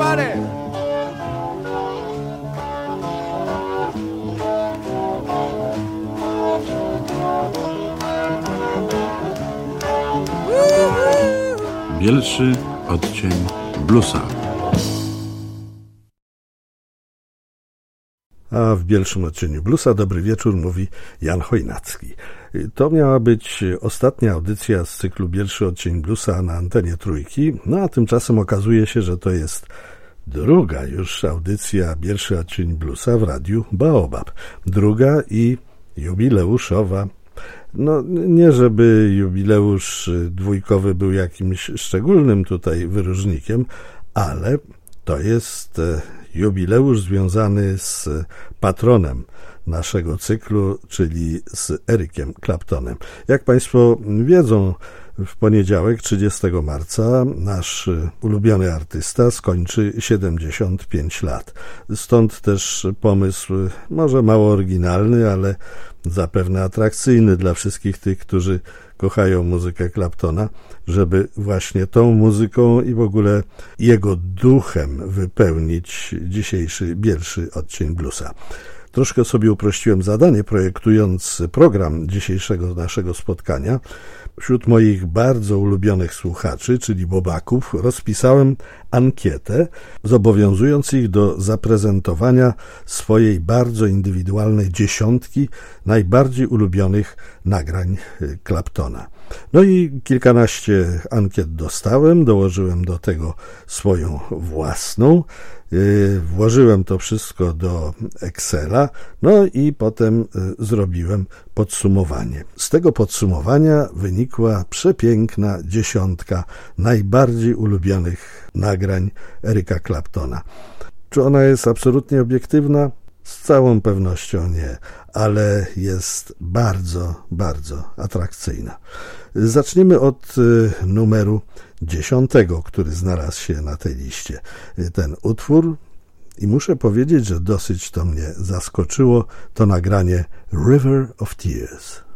everybody. Bielszy odcień bluesa. A w bielszym odcieniu bluesa dobry wieczór, mówi Jan Chojnacki. To miała być ostatnia audycja z cyklu Bielszy odcień bluesa na antenie Trójki, no a tymczasem okazuje się, że to jest druga już audycja Bielszy odcień bluesa w radiu Baobab. Druga i jubileuszowa. No nie żeby jubileusz dwójkowy był jakimś szczególnym tutaj wyróżnikiem, ale to jest jubileusz związany z patronem naszego cyklu, czyli z Ericiem Claptonem. Jak Państwo wiedzą, w poniedziałek 30 marca nasz ulubiony artysta skończy 75 lat. Stąd też pomysł, może mało oryginalny, ale zapewne atrakcyjny dla wszystkich tych, którzy kochają muzykę Claptona, żeby właśnie tą muzyką i w ogóle jego duchem wypełnić dzisiejszy bielszy odcień bluesa. Troszkę sobie uprościłem zadanie, projektując program dzisiejszego naszego spotkania. Wśród moich bardzo ulubionych słuchaczy, czyli bobaków, rozpisałem ankietę, zobowiązując ich do zaprezentowania swojej bardzo indywidualnej dziesiątki najbardziej ulubionych nagrań Claptona. No i kilkanaście ankiet dostałem, dołożyłem do tego swoją własną, włożyłem to wszystko do Excela, no i potem zrobiłem podsumowanie. Z tego podsumowania wynikła przepiękna dziesiątka najbardziej ulubionych nagrań Erica Claptona. Czy ona jest absolutnie obiektywna? Z całą pewnością nie, ale jest bardzo, bardzo atrakcyjna. Zaczniemy od numeru 10, który znalazł się na tej liście. Ten utwór, i muszę powiedzieć, że dosyć to mnie zaskoczyło, to nagranie River of Tears.